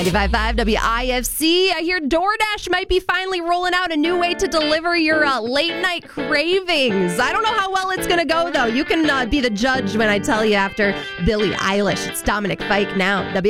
95.5 WIFC. I hear DoorDash might be finally rolling out a new way to deliver your late night cravings. I don't know how well it's going to go, though. You can be the judge when I tell you after Billie Eilish. It's Dominic Fike now.